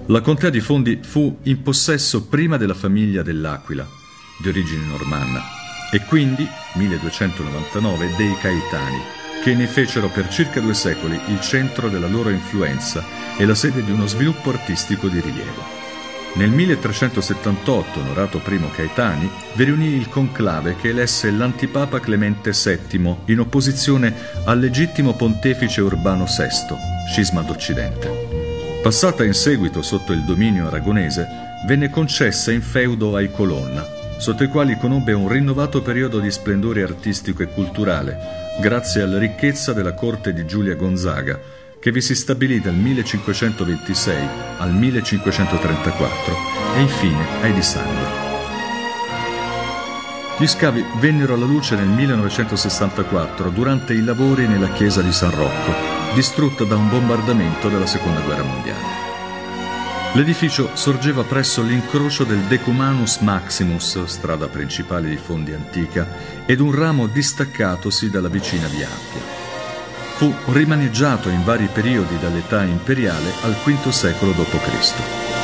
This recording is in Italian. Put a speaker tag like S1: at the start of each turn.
S1: La contea di Fondi fu in possesso prima della famiglia dell'Aquila, di origine normanna, e quindi, 1299, dei Caetani, che ne fecero per circa 2 secoli il centro della loro influenza e la sede di uno sviluppo artistico di rilievo. Nel 1378, onorato I Caetani, vi riunì il conclave che elesse l'antipapa Clemente VII in opposizione al legittimo pontefice Urbano VI, scisma d'Occidente. Passata in seguito sotto il dominio aragonese, venne concessa in feudo ai Colonna, sotto i quali conobbe un rinnovato periodo di splendore artistico e culturale, grazie alla ricchezza della corte di Giulia Gonzaga, che vi si stabilì dal 1526 al 1534 e infine ai Di Sangro. Gli scavi vennero alla luce nel 1964 durante i lavori nella chiesa di San Rocco, distrutta da un bombardamento della Seconda Guerra Mondiale. L'edificio sorgeva presso l'incrocio del Decumanus Maximus, strada principale di Fondi antica, ed un ramo distaccatosi dalla vicina via Appia. Fu rimaneggiato in vari periodi dall'età imperiale al V secolo d.C.